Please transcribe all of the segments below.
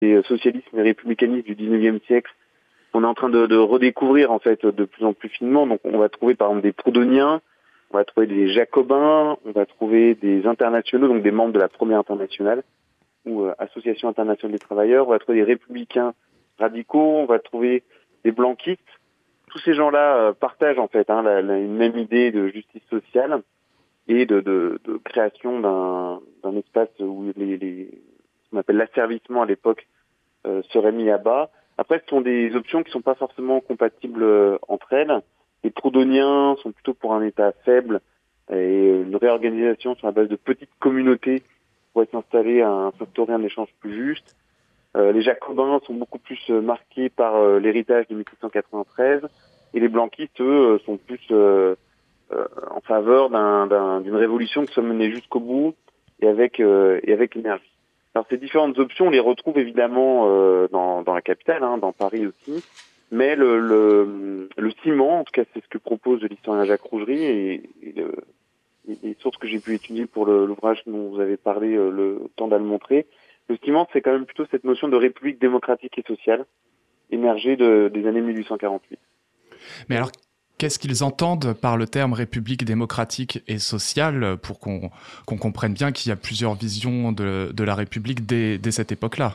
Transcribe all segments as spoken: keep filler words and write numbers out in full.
et socialisme et républicanisme du dix-neuvième siècle, on est en train de, de redécouvrir en fait de plus en plus finement. Donc on va trouver par exemple des Proudhoniens, on va trouver des Jacobins, on va trouver des internationaux, donc des membres de la Première Internationale ou euh, Association internationale des travailleurs, on va trouver des républicains radicaux, on va trouver des blanquistes. Tous ces gens-là euh, partagent en fait hein, la, la, une même idée de justice sociale et de, de, de création d'un, d'un espace où les, les, ce qu'on appelle l'asservissement à l'époque euh, serait mis à bas. Après, ce sont des options qui ne sont pas forcément compatibles euh, entre elles. Les Proudhoniens sont plutôt pour un État faible et une réorganisation sur la base de petites communautés pour s'installer, à instaurer un échange plus juste. Euh, les Jacobins sont beaucoup plus euh, marqués par euh, l'héritage de mille sept cent quatre-vingt-treize et les blanquistes, eux, sont plus euh, euh, en faveur d'un, d'un, d'une révolution qui soit menée jusqu'au bout et avec, euh, et avec énergie. Alors ces différentes options, on les retrouve évidemment euh, dans, dans la capitale, hein, dans Paris aussi, mais le, le, le ciment, en tout cas c'est ce que propose l'historien Jacques Rougerie et, et, le, et les sources que j'ai pu étudier pour le, l'ouvrage dont vous avez parlé, euh, le temps d'à le montrer, le ciment c'est quand même plutôt cette notion de république démocratique et sociale émergée de, des années mille huit cent quarante-huit. Mais alors, qu'est-ce qu'ils entendent par le terme république démocratique et sociale pour qu'on, qu'on comprenne bien qu'il y a plusieurs visions de, de la République dès, dès cette époque-là?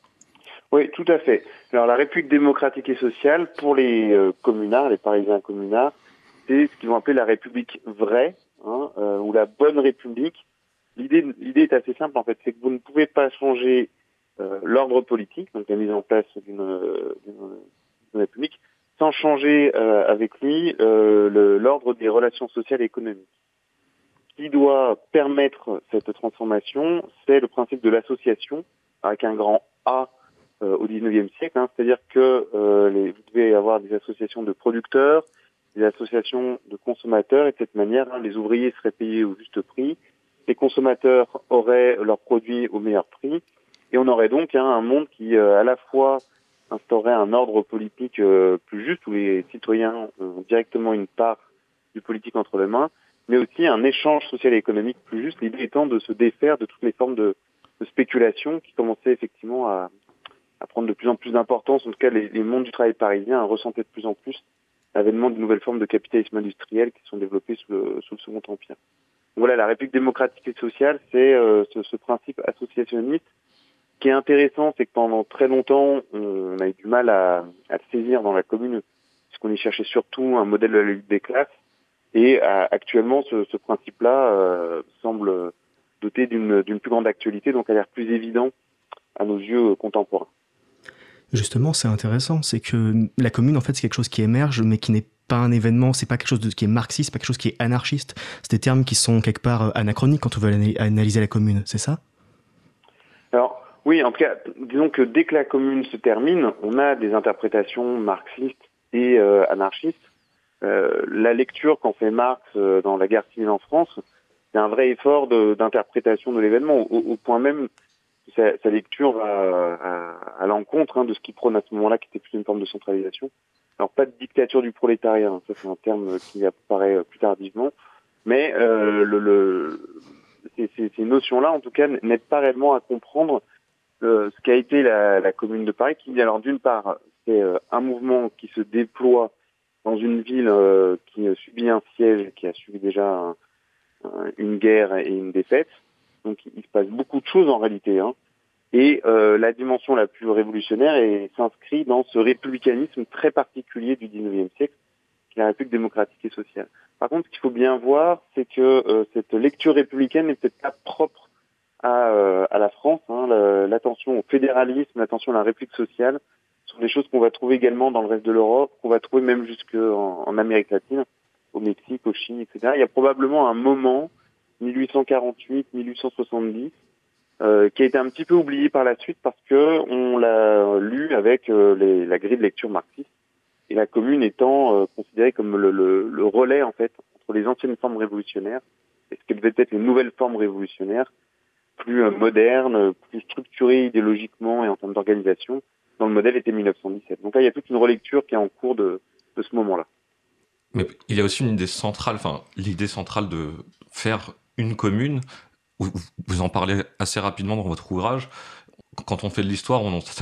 Oui, tout à fait. Alors la République démocratique et sociale, pour les euh, communards, les Parisiens communards, c'est ce qu'ils vont appeler la République vraie, hein, euh, ou la bonne République. L'idée, l'idée est assez simple en fait, c'est que vous ne pouvez pas changer euh, l'ordre politique, donc la mise en place d'une, d'une, d'une République, sans changer euh, avec lui euh, le, l'ordre des relations sociales et économiques. Ce qui doit permettre cette transformation, c'est le principe de l'association, avec un grand A euh, au dix-neuvième siècle, hein, c'est-à-dire que euh, les, vous devez avoir des associations de producteurs, des associations de consommateurs, et de cette manière, hein, les ouvriers seraient payés au juste prix, les consommateurs auraient leurs produits au meilleur prix, et on aurait donc hein, un monde qui, euh, à la fois, instaurerait un ordre politique euh, plus juste, où les citoyens ont directement une part du politique entre les mains, mais aussi un échange social et économique plus juste, l'idée étant de se défaire de toutes les formes de, de spéculation qui commençaient effectivement à, à prendre de plus en plus d'importance. En tout cas, les, les mondes du travail parisien ressentaient de plus en plus l'avènement de nouvelles formes de capitalisme industriel qui sont développées sous le, sous le Second Empire. Donc voilà, la République démocratique et sociale, c'est euh, ce, ce principe associationniste. Ce qui est intéressant, c'est que pendant très longtemps, on a eu du mal à, à le saisir dans la commune, puisqu'on y cherchait surtout un modèle de la lutte des classes. Et euh, actuellement, ce, ce principe-là euh, semble doté d'une, d'une plus grande actualité, donc a l'air plus évident à nos yeux euh, contemporains. Justement, c'est intéressant, c'est que la commune, en fait, c'est quelque chose qui émerge, mais qui n'est pas un événement, c'est pas quelque chose de, qui est marxiste, c'est pas quelque chose qui est anarchiste. C'est des termes qui sont quelque part anachroniques quand on veut analyser la commune, c'est ça ? Alors, oui, en tout cas, disons que dès que la commune se termine, on a des interprétations marxistes et euh, anarchistes. Euh, la lecture qu'en fait Marx euh, dans la guerre civile en France, c'est un vrai effort de, d'interprétation de l'événement, au, au point même que sa, sa lecture va à, à l'encontre hein, de ce qu'il prône à ce moment-là, qui était plus une forme de centralisation. Alors, pas de dictature du prolétariat, hein, ça c'est un terme qui apparaît plus tardivement, mais euh, le, le, ces, ces, ces notions-là, en tout cas, n'aident pas réellement à comprendre euh, ce qu'a été la, la Commune de Paris, qui, alors d'une part, c'est euh, un mouvement qui se déploie dans une ville euh, qui subit un siège, qui a subi déjà un, un, une guerre et une défaite. Donc il se passe beaucoup de choses en réalité. Hein. Et euh, la dimension la plus révolutionnaire est, s'inscrit dans ce républicanisme très particulier du dix-neuvième siècle, qui est la République démocratique et sociale. Par contre, ce qu'il faut bien voir, c'est que euh, cette lecture républicaine n'est peut-être pas propre à, euh, à la France. Hein. La, l'attention au fédéralisme, l'attention à la République sociale, sont des choses qu'on va trouver également dans le reste de l'Europe, qu'on va trouver même jusqu'en en Amérique latine, au Mexique, au Chili, et cetera. Il y a probablement un moment, dix-huit cent quarante-huit à dix-huit cent soixante-dix, euh, qui a été un petit peu oublié par la suite parce que on l'a lu avec euh, les, la grille de lecture marxiste, et la Commune étant euh, considérée comme le, le, le relais en fait entre les anciennes formes révolutionnaires et ce qu'elles devaient être les nouvelles formes révolutionnaires, plus euh, modernes, plus structurées idéologiquement et en termes d'organisation, dont le modèle était mille neuf cent dix-sept. Donc là, il y a toute une relecture qui est en cours de, de ce moment-là. Mais il y a aussi une idée centrale, enfin, l'idée centrale de faire une commune, vous en parlez assez rapidement dans votre ouvrage, quand on fait de l'histoire, on